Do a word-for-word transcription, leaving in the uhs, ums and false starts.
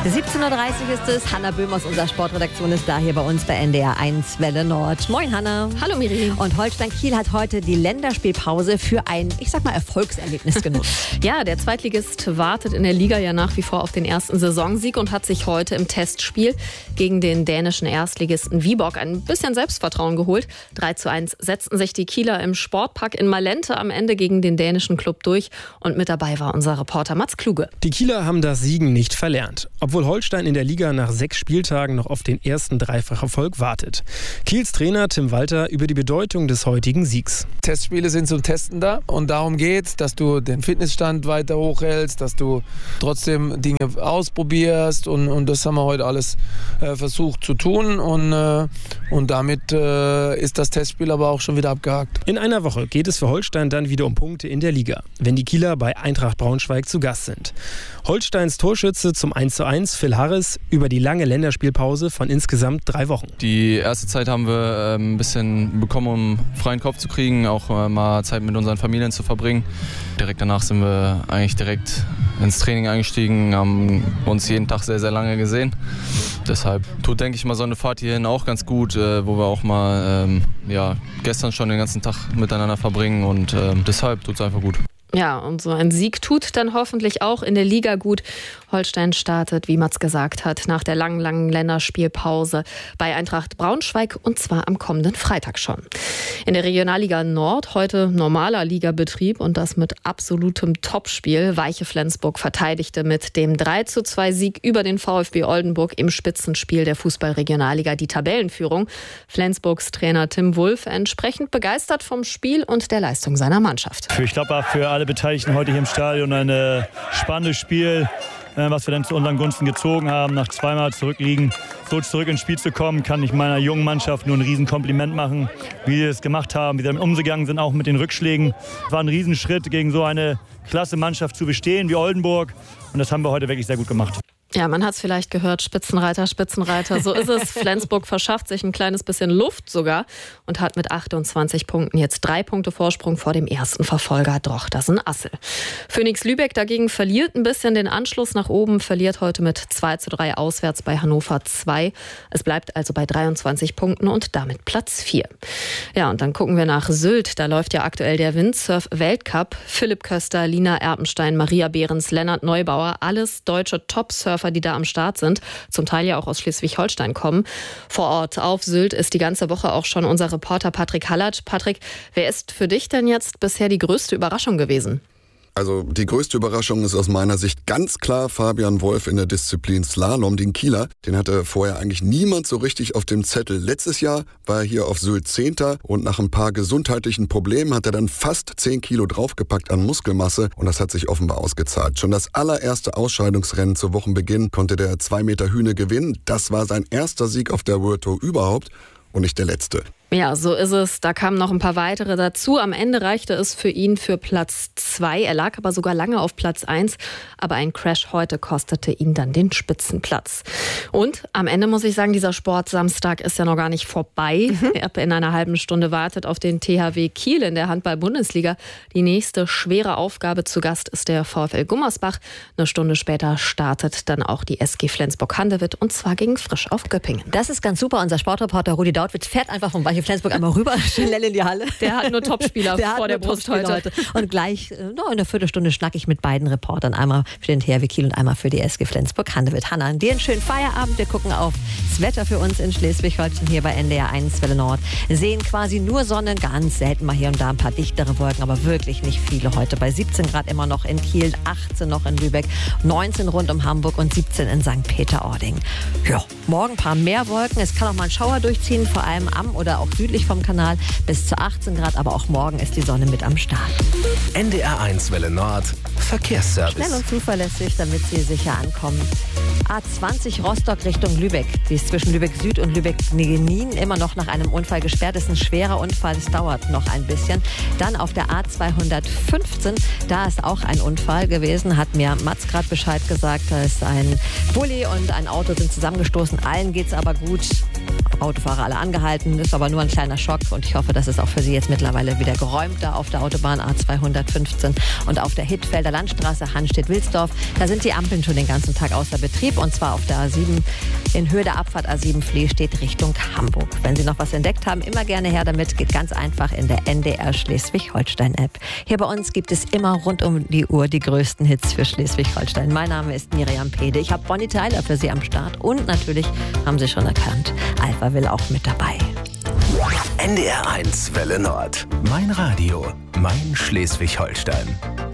siebzehn Uhr dreißig ist es. Hanna Böhm aus unserer Sportredaktion ist da hier bei uns bei N D R eins Welle Nord. Moin Hanna. Hallo Miri. Und Holstein Kiel hat heute die Länderspielpause für ein, ich sag mal, Erfolgserlebnis genutzt. Ja, der Zweitligist wartet in der Liga ja nach wie vor auf den ersten Saisonsieg und hat sich heute im Testspiel gegen den dänischen Erstligisten Viborg ein bisschen Selbstvertrauen geholt. drei zu eins setzten sich die Kieler im Sportpark in Malente am Ende gegen den dänischen Club durch. Und mit dabei war unser Reporter Mats Kluge. Die Kieler haben das Siegen nicht verlernt, obwohl Holstein in der Liga nach sechs Spieltagen noch auf den ersten Dreifacherfolg wartet. Kiels Trainer Tim Walter über die Bedeutung des heutigen Siegs. Testspiele sind zum Testen da und darum geht's, dass du den Fitnessstand weiter hochhältst, dass du trotzdem Dinge ausprobierst und, und das haben wir heute alles äh, versucht zu tun und, äh, und damit äh, ist das Testspiel aber auch schon wieder abgehakt. In einer Woche geht es für Holstein dann wieder um Punkte in der Liga, wenn die Kieler bei Eintracht Braunschweig zu Gast sind. Holsteins Torschütze zum eins zu eins, Phil Harris, über die lange Länderspielpause von insgesamt drei Wochen. Die erste Zeit haben wir äh, ein bisschen bekommen, um freien Kopf zu kriegen, auch äh, mal Zeit mit unseren Familien zu verbringen. Direkt danach sind wir eigentlich direkt ins Training eingestiegen, haben uns jeden Tag sehr, sehr lange gesehen. Deshalb tut, denke ich mal, so eine Fahrt hierhin auch ganz gut, äh, wo wir auch mal ähm, ja, gestern schon den ganzen Tag miteinander verbringen und äh, deshalb tut es einfach gut. Ja, und so ein Sieg tut dann hoffentlich auch in der Liga gut. Holstein startet, wie Mats gesagt hat, nach der langen, langen Länderspielpause bei Eintracht Braunschweig und zwar am kommenden Freitag schon. In der Regionalliga Nord heute normaler Ligabetrieb und das mit absolutem Topspiel. Weiche Flensburg verteidigte mit dem drei zu zwei Sieg über den VfB Oldenburg im Spitzenspiel der Fußball-Regionalliga die Tabellenführung. Flensburgs Trainer Tim Wulff entsprechend begeistert vom Spiel und der Leistung seiner Mannschaft. Ich glaube, für alle Beteiligten heute hier im Stadion ein äh, spannendes Spiel, äh, was wir dann zu unseren Gunsten gezogen haben. Nach zweimal zurückliegen, so zurück ins Spiel zu kommen, kann ich meiner jungen Mannschaft nur ein Riesenkompliment machen, wie sie es gemacht haben, wie sie damit umgegangen sind, auch mit den Rückschlägen. Es war ein Riesenschritt, gegen so eine klasse Mannschaft zu bestehen wie Oldenburg und das haben wir heute wirklich sehr gut gemacht. Ja, man hat es vielleicht gehört, Spitzenreiter, Spitzenreiter, so ist es. Flensburg verschafft sich ein kleines bisschen Luft sogar und hat mit achtundzwanzig Punkten jetzt drei Punkte Vorsprung vor dem ersten Verfolger Drochtersen-Assel. Phoenix Lübeck dagegen verliert ein bisschen den Anschluss nach oben, verliert heute mit zwei zu drei auswärts bei Hannover zwei. Es bleibt also bei dreiundzwanzig Punkten und damit Platz vier. Ja, und dann gucken wir nach Sylt, da läuft ja aktuell der Windsurf-Weltcup. Philipp Köster, Lina Erpenstein, Maria Behrens, Lennart Neubauer, alles deutsche Top-Surfer, die da am Start sind, zum Teil ja auch aus Schleswig-Holstein kommen. Vor Ort auf Sylt ist die ganze Woche auch schon unser Reporter Patrick Hallert. Patrick, wer ist für dich denn jetzt bisher die größte Überraschung gewesen? Also die größte Überraschung ist aus meiner Sicht ganz klar Fabian Wolf in der Disziplin Slalom, den Kieler. Den hatte vorher eigentlich niemand so richtig auf dem Zettel. Letztes Jahr war er hier auf Sylt Zehnter und nach ein paar gesundheitlichen Problemen hat er dann fast zehn Kilo draufgepackt an Muskelmasse und das hat sich offenbar ausgezahlt. Schon das allererste Ausscheidungsrennen zu Wochenbeginn konnte der zwei Meter Hühne gewinnen. Das war sein erster Sieg auf der World Tour überhaupt und nicht der letzte. Ja, so ist es. Da kamen noch ein paar weitere dazu. Am Ende reichte es für ihn für Platz zwei. Er lag aber sogar lange auf Platz eins. Aber ein Crash heute kostete ihn dann den Spitzenplatz. Und am Ende muss ich sagen, dieser Sportsamstag ist ja noch gar nicht vorbei. Mhm. Ab in einer halben Stunde wartet auf den T H W Kiel in der Handball-Bundesliga die nächste schwere Aufgabe. Zu Gast ist der VfL Gummersbach. Eine Stunde später startet dann auch die S G Flensburg-Handewitt und zwar gegen Frisch auf Göppingen. Das ist ganz super. Unser Sportreporter Rudi Dautwitz fährt einfach vom Weiche Flensburg einmal rüber, schnell in die Halle. Der hat nur Topspieler der vor der Brust heute. heute. Und gleich no, in einer Viertelstunde schnacke ich mit beiden Reportern. Einmal für den T H W Kiel und einmal für die S G Flensburg-Handewitt. Hanna, dir einen schönen Feierabend. Wir gucken auf das Wetter für uns in Schleswig-Holstein hier bei N D R eins Welle Nord. Sehen quasi nur Sonne, ganz selten mal hier und da ein paar dichtere Wolken, aber wirklich nicht viele heute. Bei siebzehn Grad immer noch in Kiel, achtzehn noch in Lübeck, neunzehn rund um Hamburg und siebzehn in Sankt Peter-Ording. Ja, morgen ein paar mehr Wolken. Es kann auch mal ein Schauer durchziehen, vor allem am oder auch südlich vom Kanal bis zu achtzehn Grad, aber auch morgen ist die Sonne mit am Start. N D R eins Welle Nord Verkehrsservice. Schnell und zuverlässig, damit Sie sicher ankommen. A zwanzig Rostock Richtung Lübeck. Die ist zwischen Lübeck Süd und Lübeck Negenin immer noch nach einem Unfall gesperrt. Das ist ein schwerer Unfall, es dauert noch ein bisschen. Dann auf der A zweihundertfünfzehn, da ist auch ein Unfall gewesen, hat mir Mats gerade Bescheid gesagt. Da ist ein Bulli und ein Auto sind zusammengestoßen. Allen geht's aber gut. Autofahrer alle angehalten, ist aber nur nur ein kleiner Schock und ich hoffe, dass es auch für Sie jetzt mittlerweile wieder geräumt da auf der Autobahn A zweihundertfünfzehn und auf der Hittfelder Landstraße Hanstedt-Wilsdorf. Da sind die Ampeln schon den ganzen Tag außer Betrieb und zwar auf der A sieben in Höhe der Abfahrt A sieben Flehstedt Richtung Hamburg. Wenn Sie noch was entdeckt haben, immer gerne her damit. Geht ganz einfach in der N D R Schleswig-Holstein-App. Hier bei uns gibt es immer rund um die Uhr die größten Hits für Schleswig-Holstein. Mein Name ist Miriam Pede. Ich habe Bonnie Tyler für Sie am Start und natürlich haben Sie schon erkannt, Alpha will auch mit dabei. N D R eins Welle Nord. Mein Radio, mein Schleswig-Holstein.